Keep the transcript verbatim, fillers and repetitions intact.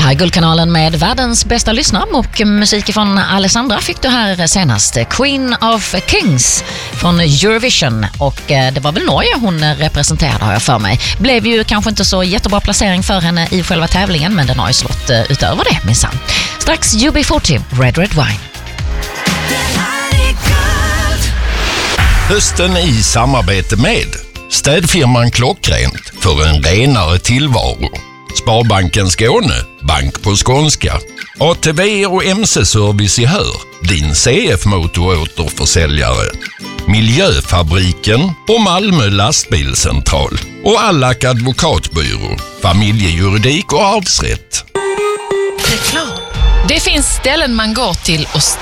här är Guldkanalen med världens bästa lyssnare och musik från Alessandra fick du här senast. Queen of Kings från Eurovision, och det var väl Norge hon representerade, har jag för mig. Blev ju kanske inte så jättebra placering för henne i själva tävlingen, men den har ju slått utöver det minsann. Strax U B fyrtio, Red Red Wine. Hösten i samarbete med städfirman Klockrent för en renare tillvaro. Sparbanken Skåne, bank på skånska. A T V och M C-service i Hör, din C F-motoråterförsäljare. Miljöfabriken och Malmö lastbilscentral. Och Allak advokatbyrå, familjejuridik och arvsrätt. Reklam. Det finns ställen man går till och